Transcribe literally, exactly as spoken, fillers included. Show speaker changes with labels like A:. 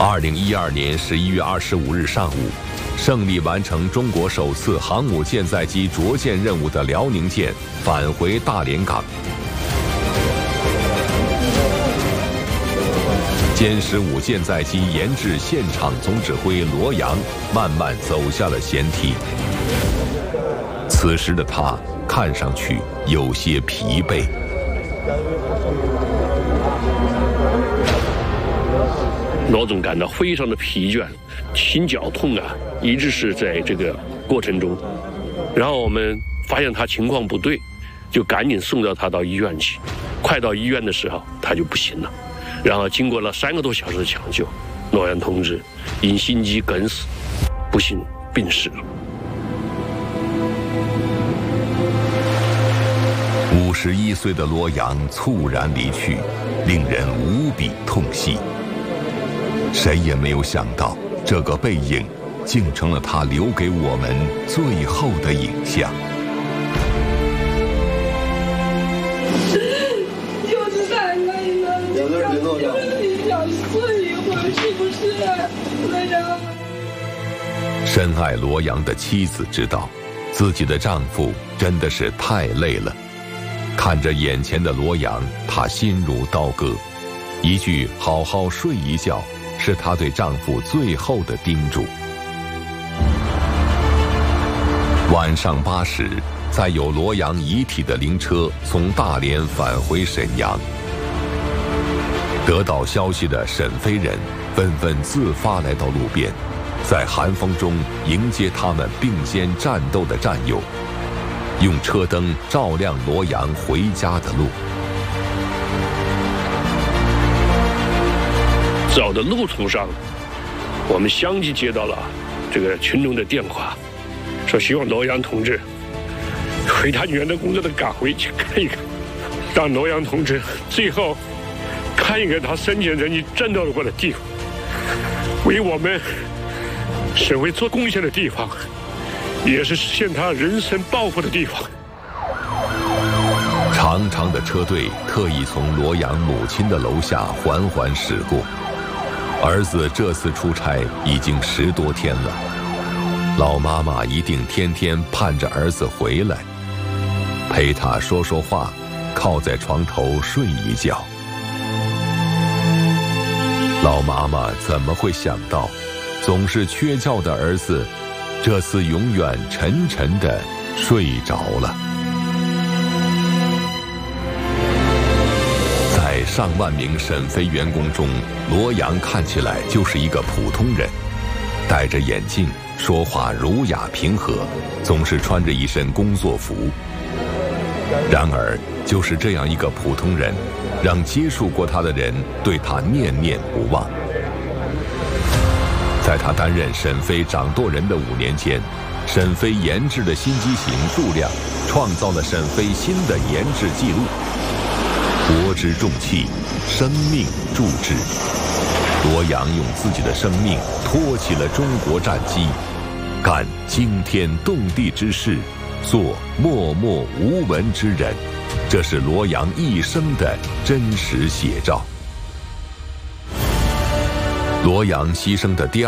A: 二零一二年十一月二十五日上午，胜利完成中国首次航母舰载机着舰任务的辽宁舰返回大连港。歼十五舰载机研制现场总指挥罗阳慢慢走下了舷梯。此时的他看上去有些疲惫。
B: 罗总感到非常的疲倦，心绞痛啊，一直是在这个过程中。然后我们发现他情况不对，就赶紧送到他到医院去。快到医院的时候，他就不行了。然后经过了三个多小时的抢救，罗阳同志因心肌梗死，不幸病逝了。
A: 五十一岁的罗阳猝然离去，令人无比痛惜。谁也没有想到，这个背影竟成了他留给我们最后的影像。
C: 就是太累了，有点别闹了，你想睡一会儿是不是，队长？
A: 深爱罗阳的妻子知道，自己的丈夫真的是太累了。看着眼前的罗阳，她心如刀割。一句“好好睡一觉”，是她对丈夫最后的叮嘱。晚上八时，载有罗阳遗体的灵车从大连返回沈阳。得到消息的沈飞人纷纷自发来到路边，在寒风中迎接他们并肩战斗的战友，用车灯照亮罗阳回家的路。
B: 走的路途上，我们相继接到了这个群众的电话，说希望罗阳同志回他原来工作的岗位去看一看，让罗阳同志最后看一个他生前曾经战斗过的地方，为我们省会做贡献的地方，也是实现他人生抱负的地方。
A: 长长的车队特意从罗阳母亲的楼下缓缓驶过。儿子这次出差已经十多天了，老妈妈一定天天盼着儿子回来，陪他说说话，靠在床头睡一觉。老妈妈怎么会想到，总是缺觉的儿子，这次永远沉沉地睡着了。在上万名沈飞员工中，罗阳看起来就是一个普通人，戴着眼镜，说话儒雅平和，总是穿着一身工作服。然而，就是这样一个普通人，让接触过他的人对他念念不忘。在他担任沈飞掌舵人的五年间，沈飞研制的新机型数量创造了沈飞新的研制纪录。国之重器，生命铸制。罗阳用自己的生命托起了中国战机，干惊天动地之事，做默默无闻之人，这是罗阳一生的真实写照。罗阳牺牲的第二